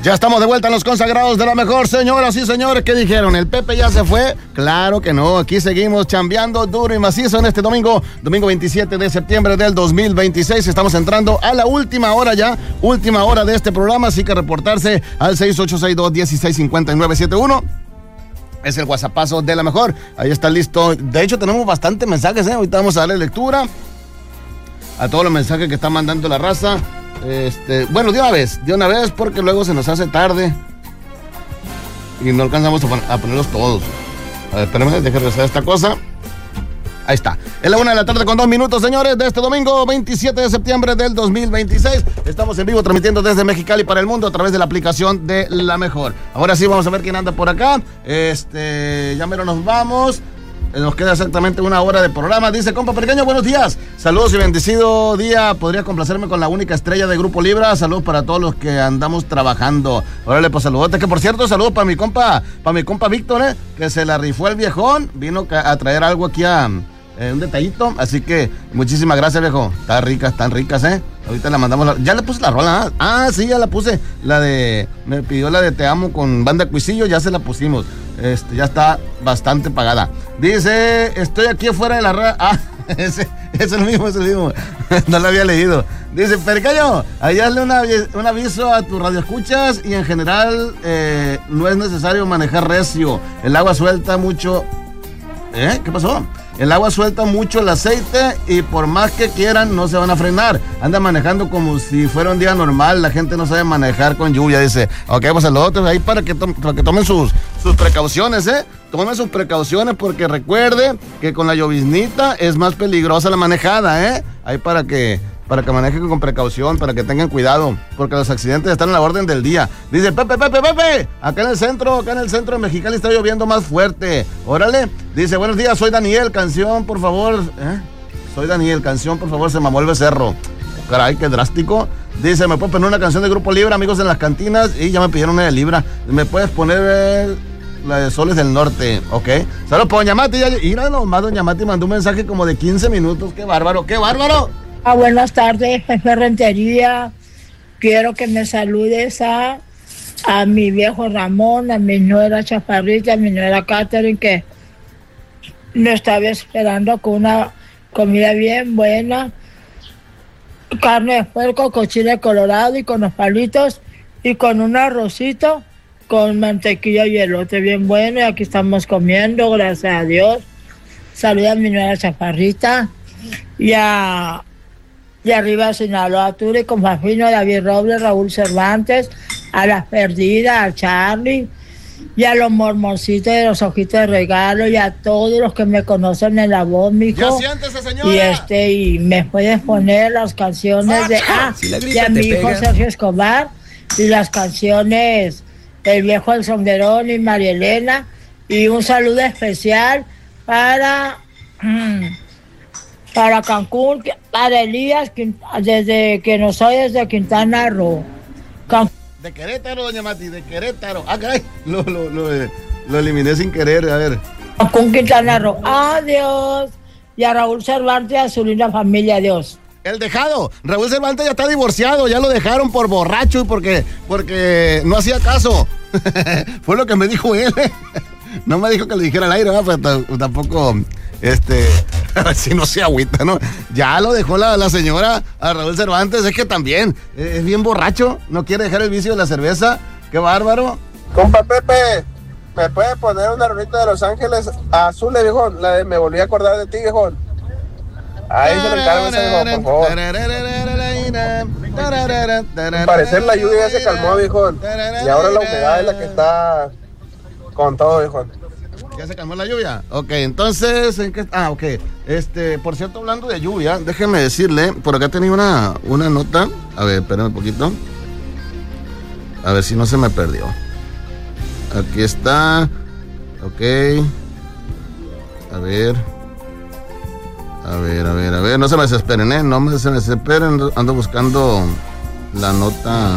Ya estamos de vuelta en los consagrados de la mejor, señoras y señores. ¿Qué dijeron? ¿El Pepe ya se fue? Claro que no. Aquí seguimos chambeando duro y macizo en este domingo 27 de septiembre del 2026. Estamos entrando a la última hora ya, última hora de este programa. Así que reportarse al 6862-165971. Es el WhatsAppazo de la mejor. Ahí está listo. De hecho, tenemos bastantes mensajes, Ahorita vamos a darle lectura a todos los mensajes que está mandando la raza. Bueno, de una vez, porque luego se nos hace tarde y no alcanzamos a ponerlos todos. A ver, espérame, déjame regresar esta cosa. Ahí está. Es la 1:02 señores, de este domingo 27 de septiembre del 2026. Estamos en vivo transmitiendo desde Mexicali para el mundo a través de la aplicación de La Mejor. Ahora sí, vamos a ver quién anda por acá. Ya mero nos vamos. Nos queda exactamente una hora de programa. Dice, compa pequeño, buenos días. Saludos y bendecido día. Podría complacerme con la única estrella de Grupo Libra. Saludos para todos los que andamos trabajando. Órale, pues saludotes. Que por cierto, saludos para mi compa Víctor, que se la rifó el viejón. Vino a traer algo aquí un detallito. Así que muchísimas gracias, viejo. Están ricas, Ahorita la mandamos. Ya le puse la rola, sí, ya la puse. Me pidió la de Te Amo con Banda Cuisillo. Ya se la pusimos. Ya está bastante pagada. Dice, estoy aquí afuera de la radio. Ese es el mismo. No lo había leído. Dice, Percayo, ahí hazle un aviso a tus radioescuchas y en general no es necesario manejar recio. El agua suelta mucho. ¿Qué pasó? El agua suelta mucho el aceite y por más que quieran no se van a frenar. Andan manejando como si fuera un día normal. La gente no sabe manejar con lluvia. Dice, ok, pues a los otros ahí para que tomen sus precauciones, Tomen sus precauciones porque recuerde que con la lloviznita es más peligrosa la manejada, Ahí para que manejen con precaución, para que tengan cuidado, porque los accidentes están a la orden del día. Dice, Pepe, acá en el centro de Mexicali está lloviendo más fuerte. Órale. Dice, buenos días, soy Daniel, canción, por favor. Soy Daniel, canción, por favor, se mamó el becerro. Caray, qué drástico. Dice, ¿me puedes poner una canción de Grupo Libra, amigos en las cantinas? Y ya me pidieron una de Libra. ¿Me puedes poner la de Soles del Norte? Ok. Saludos por Doña Mati. Mira nomás, Doña Mati mandó un mensaje como de 15 minutos. ¡Qué bárbaro! Buenas tardes, Jefe Rentería. Quiero que me saludes a mi viejo Ramón, a mi nuera Chaparrita, a mi nuera Catherine, que me estaba esperando con una comida bien buena. Carne de puerco con chile colorado y con los palitos y con un arrocito con mantequilla y elote bien bueno. Y aquí estamos comiendo, gracias a Dios. Saluda a mi nuera Chaparrita y arriba Sinaloa, Ture, con Fafino, David Robles, Raúl Cervantes, a las perdidas, a Charlie, y a los mormoncitos de los ojitos de regalo, y a todos los que me conocen en la voz, mijo. Ya siéntese, señora. Y me puedes poner las canciones de y a mi hijo Sergio Escobar, y las canciones del viejo El Sombrerón y María Elena, y un saludo especial para Cancún, para Elías, que nos oye desde Quintana Roo. De Querétaro, Doña Mati, de Querétaro. Caray, lo eliminé sin querer, a ver. Cancún, Quintana Roo. Adiós. Y a Raúl Cervantes y a su linda familia, adiós. El dejado. Raúl Cervantes ya está divorciado, ya lo dejaron por borracho y porque no hacía caso. Fue lo que me dijo él. No me dijo que le dijera al aire, pero tampoco... a ver si no se agüita, ¿no? Ya lo dejó la señora a Raúl Cervantes. Es que también es bien borracho, no quiere dejar el vicio de la cerveza. ¡Qué bárbaro! Compa Pepe, ¿me puede poner una rolita de Los Ángeles Azules, viejón? La de Me volví a acordar de ti, viejón. Ahí se lo encargo ese, viejón, por favor. Al parecer la lluvia ya se calmó, viejón. Y ahora la humedad es la que está con todo, viejón. ¿Ya se calmó la lluvia? Ok, entonces, ¿en qué? Ok. Por cierto, hablando de lluvia, déjeme decirle, por acá tenía una nota. A ver, espérame un poquito. A ver si no se me perdió. Aquí está. Ok. A ver. No se me desesperen, no se me desesperen. Ando buscando la nota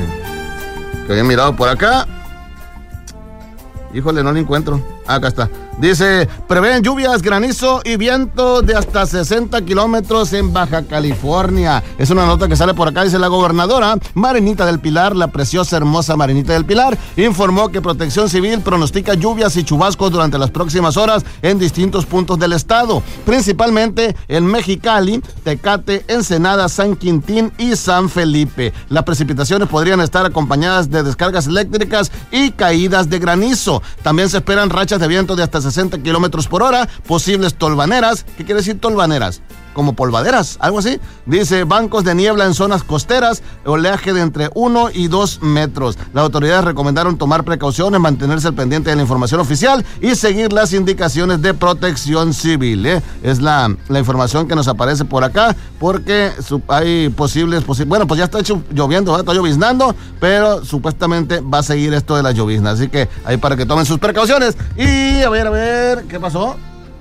que había mirado por acá. Híjole, no la encuentro. Acá está. Dice, prevén lluvias, granizo y viento de hasta 60 kilómetros en Baja California. Es una nota que sale por acá, dice la gobernadora Marinita del Pilar, la preciosa, hermosa Marinita del Pilar, informó que Protección Civil pronostica lluvias y chubascos durante las próximas horas en distintos puntos del estado, principalmente en Mexicali, Tecate, Ensenada, San Quintín y San Felipe. Las precipitaciones podrían estar acompañadas de descargas eléctricas y caídas de granizo. También se esperan rachas de viento de hasta 60 kilómetros por hora, posibles tolvaneras. ¿Qué quiere decir tolvaneras? Como polvaderas, algo así. Dice, bancos de niebla en zonas costeras, oleaje de entre 1 y 2 metros. Las autoridades recomendaron tomar precauciones, mantenerse al pendiente de la información oficial y seguir las indicaciones de Protección Civil. Es la información que nos aparece por acá, porque hay posibles, bueno, pues ya está lloviendo, está lloviznando, pero supuestamente va a seguir esto de las lloviznas. Así que ahí para que tomen sus precauciones. Y a ver, ¿qué pasó?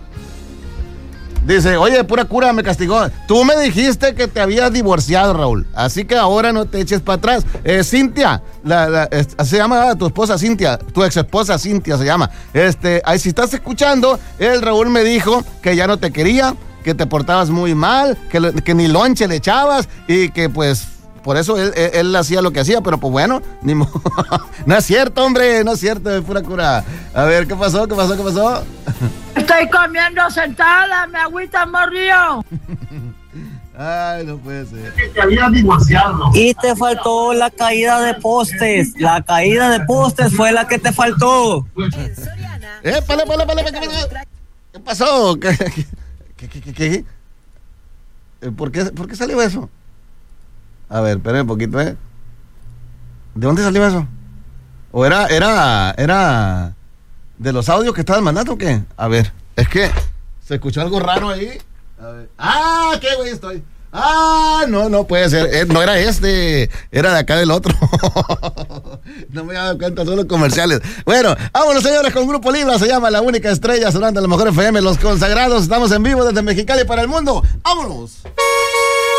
Dice, oye, pura cura me castigó. Tú me dijiste que te habías divorciado, Raúl. Así que ahora no te eches para atrás. Cintia, se llama tu esposa Cintia, tu ex esposa Cintia se llama. Ahí si estás escuchando, el Raúl me dijo que ya no te quería, que te portabas muy mal, que ni lonche le echabas y que pues por eso él hacía lo que hacía, pero pues bueno, ni modo. No es cierto, hombre, no es cierto, es pura cura. A ver, ¿qué pasó? Estoy comiendo sentada, mi agüita morrió. Ay, no puede ser. Que te habías divorciado. Y te faltó la caída de postes. La caída de postes fue la que te faltó. Pale. ¿Qué pasó? ¿Qué? ¿Por qué salió eso? A ver, espérame un poquito, ¿De dónde salió eso? ¿O era de los audios que estaban mandando o qué? A ver, es que se escuchó algo raro ahí. A ver. ¡Ah, qué güey estoy! ¡Ah, no puede ser! No era era de acá del otro. No me he dado cuenta, son los comerciales. Bueno, vámonos, señores, con Grupo Libra. Se llama La Única Estrella, sonando a la mejor FM, Los Consagrados. Estamos en vivo desde Mexicali para el mundo. ¡Vámonos!